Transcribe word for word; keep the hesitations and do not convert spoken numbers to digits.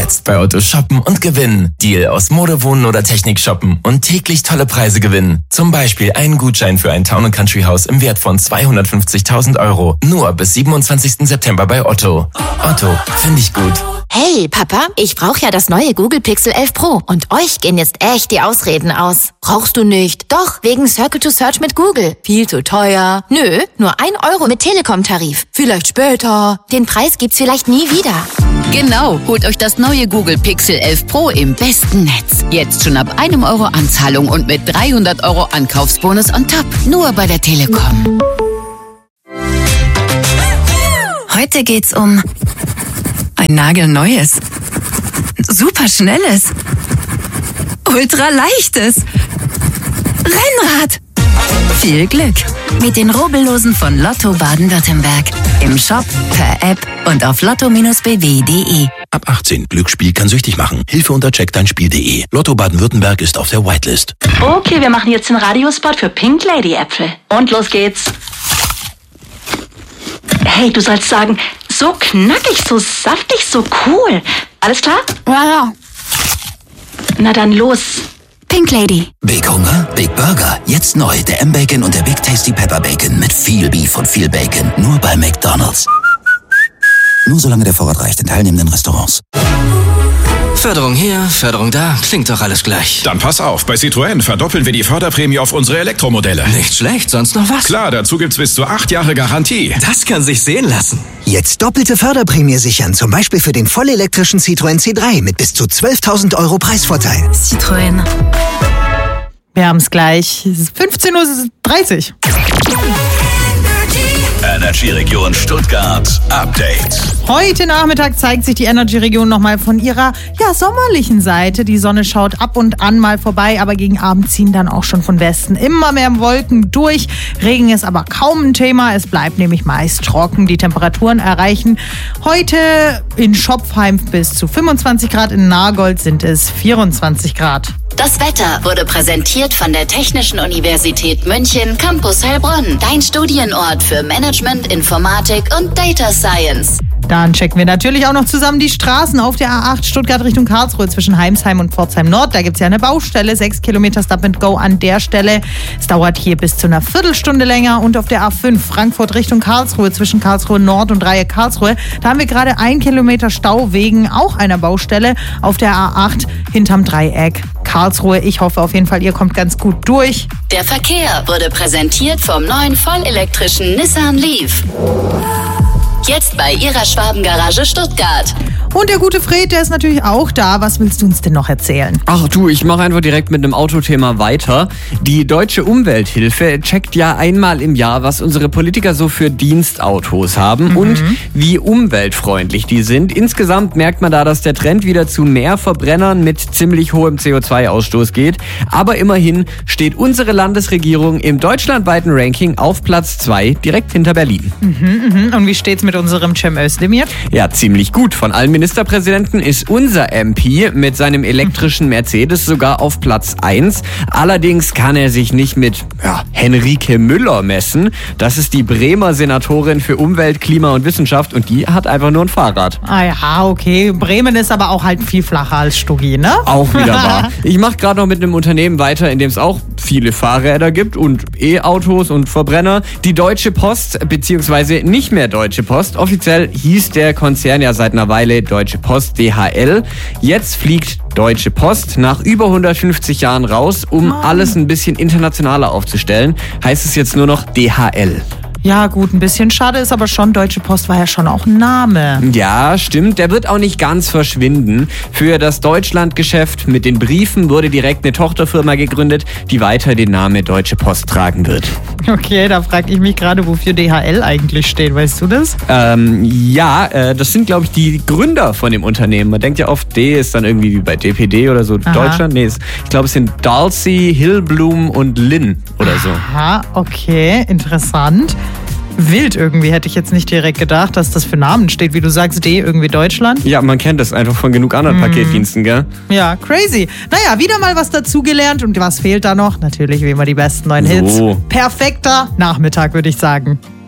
Jetzt bei Otto shoppen und gewinnen. Deal aus Mode, Wohnen oder Technik shoppen und täglich tolle Preise gewinnen. Zum Beispiel einen Gutschein für ein Town and Country Haus im Wert von zweihundertfünfzigtausend Euro. Nur bis siebenundzwanzigsten September bei Otto. Otto, finde ich gut. Hey, Papa, ich brauche ja das neue Google Pixel elf Pro und euch gehen jetzt echt die Ausreden aus. Brauchst du nicht? Doch, wegen Circle to Search mit Google. Viel zu teuer. Nö, nur ein Euro mit Telekom-Tarif. Vielleicht später. Den Preis gibt's vielleicht nie wieder. Genau, holt euch das neue Google Pixel elf Pro im besten Netz. Jetzt schon ab einem Euro Anzahlung und mit dreihundert Euro Ankaufsbonus on top. Nur bei der Telekom. Heute geht's um ein nagelneues, superschnelles, ultraleichtes Rennrad. Viel Glück mit den Rubbellosen von Lotto Baden-Württemberg. Im Shop, per App und auf lotto b w punkt de. Ab achtzehn. Glücksspiel kann süchtig machen. Hilfe unter check dein spiel punkt de. Lotto Baden-Württemberg ist auf der Whitelist. Okay, wir machen jetzt den Radiospot für Pink Lady Äpfel. Und los geht's. Hey, du sollst sagen, so knackig, so saftig, so cool. Alles klar? Ja, ja. Na dann los. Pink Lady. Big Hunger, Big Burger. Jetzt neu, der M-Bacon und der Big Tasty Pepper Bacon mit viel Beef und viel Bacon. Nur bei McDonald's. Nur solange der Vorrat reicht in teilnehmenden Restaurants. Förderung hier, Förderung da, klingt doch alles gleich. Dann pass auf, bei Citroën verdoppeln wir die Förderprämie auf unsere Elektromodelle. Nicht schlecht, sonst noch was? Klar, dazu gibt's bis zu acht Jahre Garantie. Das kann sich sehen lassen. Jetzt doppelte Förderprämie sichern, zum Beispiel für den vollelektrischen Citroën C drei mit bis zu zwölftausend Euro Preisvorteil. Citroën. Wir haben es gleich. Es ist fünfzehn Uhr dreißig. Energy-Region Stuttgart Update. Heute Nachmittag zeigt sich die Energy-Region nochmal von ihrer ja, sommerlichen Seite. Die Sonne schaut ab und an mal vorbei, aber gegen Abend ziehen dann auch schon von Westen immer mehr Wolken durch. Regen ist aber kaum ein Thema. Es bleibt nämlich meist trocken. Die Temperaturen erreichen heute in Schopfheim bis zu fünfundzwanzig Grad. In Nagold sind es vierundzwanzig Grad. Das Wetter wurde präsentiert von der Technischen Universität München, Campus Heilbronn. Dein Studienort für Management, Informatik und Data Science. Dann checken wir natürlich auch noch zusammen die Straßen auf der A acht Stuttgart Richtung Karlsruhe zwischen Heimsheim und Pforzheim Nord. Da gibt es ja eine Baustelle, sechs Kilometer Stop and Go an der Stelle. Es dauert hier bis zu einer Viertelstunde länger. Und auf der A fünf Frankfurt Richtung Karlsruhe zwischen Karlsruhe Nord und Dreieck Karlsruhe. Da haben wir gerade ein Kilometer Stau wegen auch einer Baustelle auf der A acht hinterm Dreieck Karlsruhe. Ich hoffe auf jeden Fall, ihr kommt ganz gut durch. Der Verkehr wurde präsentiert vom neuen vollelektrischen Nissan Leaf. Jetzt bei Ihrer Schwabengarage Stuttgart. Und der gute Fred, der ist natürlich auch da. Was willst du uns denn noch erzählen? Ach du, ich mache einfach direkt mit einem Autothema weiter. Die Deutsche Umwelthilfe checkt ja einmal im Jahr, was unsere Politiker so für Dienstautos haben mhm. und wie umweltfreundlich die sind. Insgesamt merkt man da, dass der Trend wieder zu mehr Verbrennern mit ziemlich hohem C O zwei Ausstoß geht. Aber immerhin steht unsere Landesregierung im deutschlandweiten Ranking auf Platz zwei, direkt hinter Berlin. Mhm, mh. Und wie steht's mit unserem Cem Özdemir? Ja, ziemlich gut. Von allen Ministerpräsidenten ist unser M P mit seinem elektrischen Mercedes sogar auf Platz eins. Allerdings kann er sich nicht mit ja, Henrike Müller messen. Das ist die Bremer Senatorin für Umwelt, Klima und Wissenschaft und die hat einfach nur ein Fahrrad. Ah ja, okay. Bremen ist aber auch halt viel flacher als Stuggi, ne? Auch wieder wahr. Ich mache gerade noch mit einem Unternehmen weiter, in dem es auch viele Fahrräder gibt und E-Autos und Verbrenner. Die Deutsche Post, beziehungsweise nicht mehr Deutsche Post. Offiziell hieß der Konzern ja seit einer Weile Deutsche Post, D H L. Jetzt fliegt Deutsche Post nach über hundertfünfzig Jahren raus, um alles ein bisschen internationaler aufzustellen. Heißt es jetzt nur noch D H L. Ja gut, ein bisschen schade ist aber schon, Deutsche Post war ja schon auch ein Name. Ja, stimmt. Der wird auch nicht ganz verschwinden. Für das Deutschlandgeschäft mit den Briefen wurde direkt eine Tochterfirma gegründet, die weiter den Namen Deutsche Post tragen wird. Okay, da frage ich mich gerade, wofür D H L eigentlich steht. Weißt du das? Ähm, ja, äh, das sind, glaube ich, die Gründer von dem Unternehmen. Man denkt ja oft, D ist dann irgendwie wie bei D P D oder so. Aha. Deutschland. Nee, ich glaube, es sind Dalsey, Hillblum und Lynn oder so. Aha, okay, interessant. Wild irgendwie, hätte ich jetzt nicht direkt gedacht, dass das für Namen steht, wie du sagst, D irgendwie Deutschland. Ja, man kennt das einfach von genug anderen mm. Paketdiensten, gell? Ja, crazy. Naja, wieder mal was dazugelernt und was fehlt da noch? Natürlich wie immer die besten neuen so. Hits. Perfekter Nachmittag, würde ich sagen.